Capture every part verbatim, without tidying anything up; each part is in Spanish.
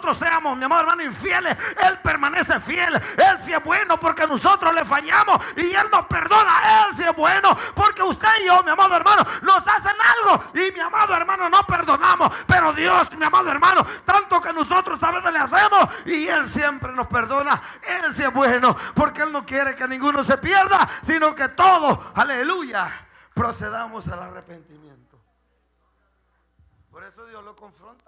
nosotros seamos, mi amado hermano, infieles, Él permanece fiel. Él sí es bueno porque nosotros le fallamos y Él nos perdona. Él sí es bueno porque usted y yo, mi amado hermano, nos hacen algo y mi amado hermano no perdonamos. Pero Dios, mi amado hermano, tanto que nosotros a veces le hacemos y Él siempre nos perdona. Él sí es bueno porque Él no quiere que ninguno se pierda, sino que todos, aleluya, procedamos al arrepentimiento. Por eso Dios lo confronta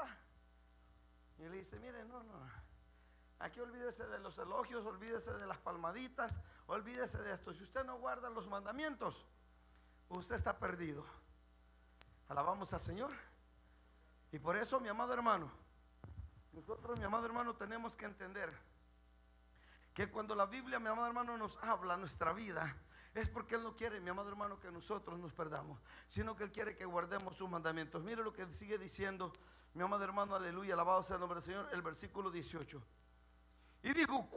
y le dice: mire, no, no, aquí olvídese de los elogios, olvídese de las palmaditas, olvídese de esto. Si usted no guarda los mandamientos, usted está perdido. Alabamos al Señor. Y por eso, mi amado hermano, nosotros, mi amado hermano, tenemos que entender que cuando la Biblia, mi amado hermano, nos habla nuestra vida, es porque Él no quiere, mi amado hermano, que nosotros nos perdamos, sino que Él quiere que guardemos sus mandamientos. Mire lo que sigue diciendo, mi amado hermano, aleluya, alabado sea el nombre del Señor, el versículo dieciocho. Y dijo,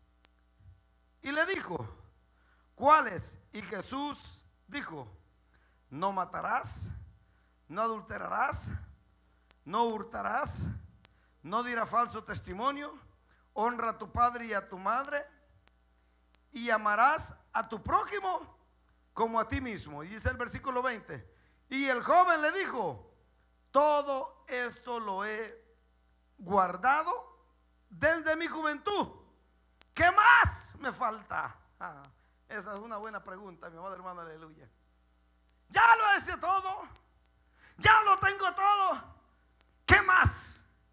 y le dijo, ¿cuáles? Y Jesús dijo: no matarás, no adulterarás, no hurtarás, no dirás falso testimonio, honra a tu padre y a tu madre, y amarás a tu prójimo como a ti mismo. Y dice el versículo veinte: y el joven le dijo: todo esto lo he guardado desde mi juventud. ¿Qué más me falta? Ah, esa es una buena pregunta, mi amado hermano, aleluya. Ya lo hice todo, ya lo tengo todo. ¿Qué más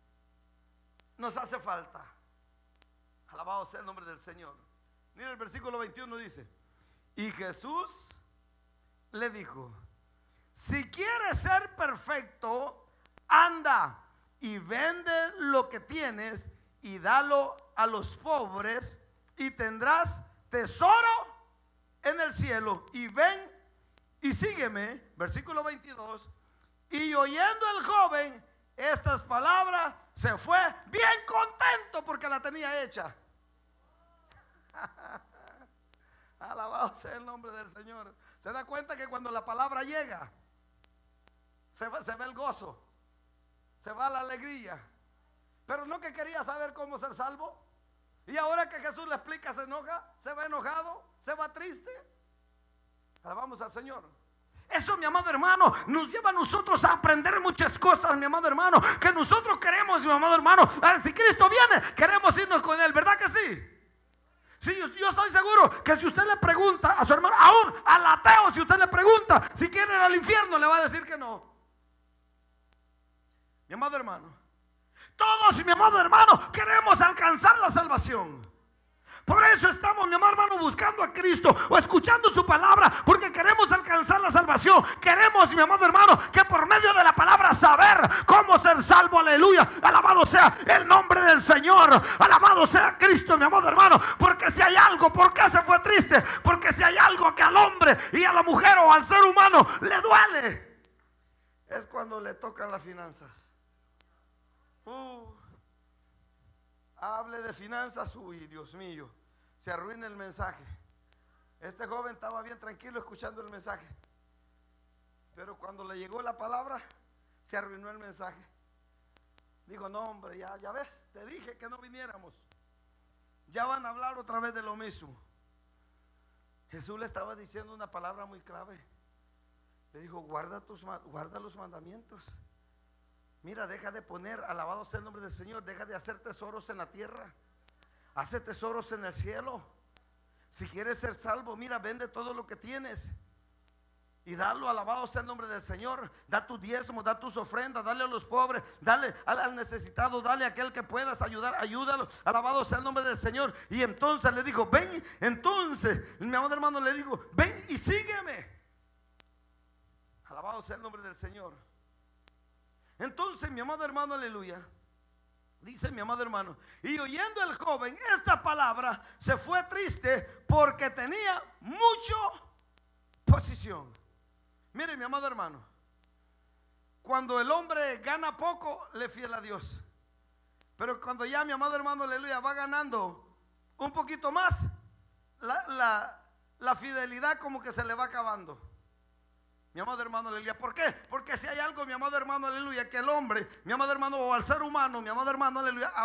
nos hace falta? Alabado sea el nombre del Señor. Mira el versículo veintiuno, dice: y Jesús le dijo: si quieres ser perfecto, anda y vende lo que tienes y dalo a los pobres y tendrás tesoro en el cielo, y ven y sígueme. Versículo veintidós: y oyendo el joven estas palabras, se fue bien contento porque la tenía hecha. Alabado sea el nombre del Señor. Se da cuenta que cuando la palabra llega, se va, se ve el gozo, se va la alegría. Pero no que quería saber cómo ser salvo, y ahora que Jesús le explica, se enoja, se va enojado, se va triste. Alabamos al Señor. Eso, mi amado hermano, nos lleva a nosotros a aprender muchas cosas, mi amado hermano, que nosotros queremos, mi amado hermano. Si Cristo viene, queremos irnos con Él, ¿verdad que sí? Sí, yo, yo estoy seguro que si usted le pregunta a su hermano, aún al ateo, si usted le pregunta si quiere ir al infierno, le va a decir que no. Mi amado hermano, todos, mi amado hermano, queremos alcanzar la salvación. Por eso estamos, mi amado hermano, buscando a Cristo o escuchando su palabra, porque queremos alcanzar la salvación. Queremos, mi amado hermano, que por medio de la palabra saber cómo ser salvo. Aleluya, alabado sea el nombre del Señor, alabado sea Cristo, mi amado hermano. Porque si hay algo, ¿por qué se fue triste? Porque si hay algo que al hombre y a la mujer o al ser humano le duele, es cuando le tocan las finanzas. Uh, hable de finanzas, uy, Dios mío, se arruina el mensaje. Este joven estaba bien tranquilo escuchando el mensaje, pero cuando le llegó la palabra, se arruinó el mensaje. Dijo: no, hombre, ya, ya ves, te dije que no viniéramos. Ya van a hablar otra vez de lo mismo. Jesús le estaba diciendo una palabra muy clave. Le dijo: guarda, tus, guarda los mandamientos. Mira, deja de poner, alabado sea el nombre del Señor, deja de hacer tesoros en la tierra, hace tesoros en el cielo. Si quieres ser salvo, mira, vende todo lo que tienes y dalo, alabado sea el nombre del Señor. Da tu diezmo, da tus ofrendas, dale a los pobres, dale al, al necesitado, dale a aquel que puedas ayudar, ayúdalo, alabado sea el nombre del Señor. Y entonces le dijo: ven, entonces mi amado hermano le dijo: ven y sígueme. Alabado sea el nombre del Señor. Entonces, mi amado hermano, aleluya, dice mi amado hermano: y oyendo el joven esta palabra, se fue triste porque tenía mucho posición. Mire, mi amado hermano, cuando el hombre gana poco, le es fiel a Dios. Pero cuando ya, mi amado hermano, aleluya, va ganando un poquito más, la, la, la fidelidad como que se le va acabando. Mi amado hermano, aleluya. ¿Por qué? Porque si hay algo, mi amado hermano, aleluya, que el hombre, mi amado hermano, o al ser humano, mi amado hermano, aleluya,